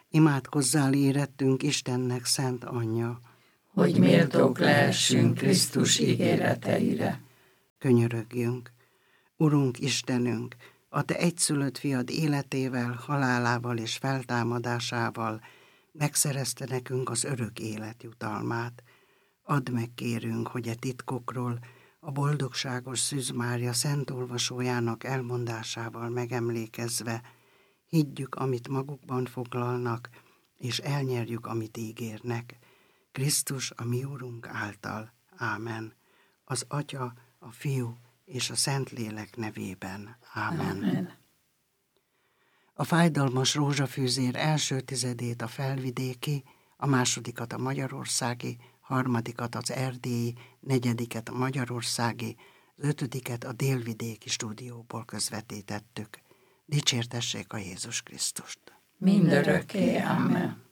Imádkozzál érettünk Istennek szent anyja, hogy méltók lehessünk Krisztus ígéreteire. Könyörögjünk. Urunk Istenünk, a Te egyszülött fiad életével, halálával és feltámadásával megszerezte nekünk az örök élet jutalmát. Add meg, kérünk, hogy e titkokról a boldogságos Szűz Mária szent olvasójának elmondásával megemlékezve higgyük, amit magukban foglalnak, és elnyerjük, amit ígérnek. Krisztus, a mi Urunk által. Ámen. Az Atya, a Fiú és a Szentlélek nevében. Ámen. Amen. A fájdalmas rózsafűzér első tizedét a felvidéki, a másodikat a magyarországi, harmadikat az erdélyi, negyediket a magyarországi, az ötödiket a délvidéki stúdióból közvetítettük. Dicsértessék a Jézus Krisztust! Mindörökké. Amen.